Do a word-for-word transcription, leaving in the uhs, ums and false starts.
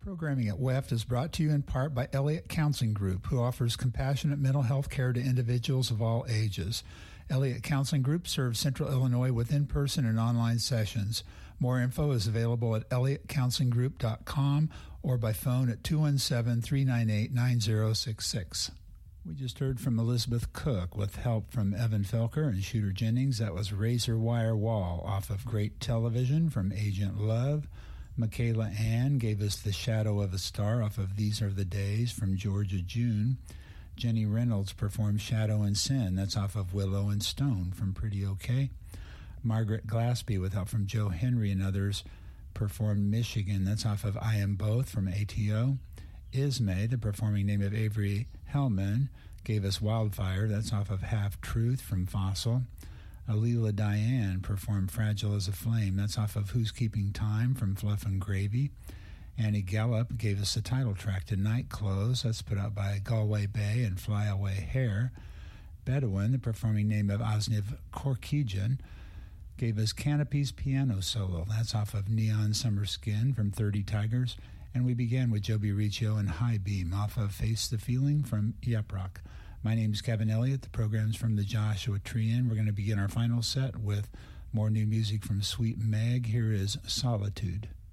Programming at W E F T is brought to you in part by Elliott Counseling Group, who offers compassionate mental health care to individuals of all ages. Elliott Counseling Group serves Central Illinois with in-person and online sessions. More info is available at elliott counseling group dot com or by phone at two one seven, three nine eight, nine zero six six. We just heard from Elizabeth Cook with help from Evan Felker and Shooter Jennings. That was Razor Wire Wall off of Great Television from Agent Love. Michaela Ann gave us The Shadow of a Star off of These Are the Days from Georgia June. Jenny Reynolds performed Shadow and Sin. That's off of Willow and Stone from Pretty Okay. Margaret Glaspie, with help from Joe Henry and others, performed Michigan. That's off of I Am Both from A T O. Ismay, the performing name of Avery Hellman, gave us Wildfire. That's off of Half Truth from Fossil. Alila Diane performed Fragile as a Flame. That's off of Who's Keeping Time from Fluff and Gravy. Annie Gallup gave us the title track to Night Clothes. That's put out by Galway Bay and Flyaway Hair. Bedouin, the performing name of Osniv Korkijan, gave us Canopy's Piano Solo. That's off of Neon Summer Skin from thirty Tigers. And we began with Joby Riccio and High Beam off of Face the Feeling from Yeprock. My name is Kevin Elliott. The program's from the Joshua Tree Inn. We're going to begin our final set with more new music from Sweet Meg. Here is Solitude.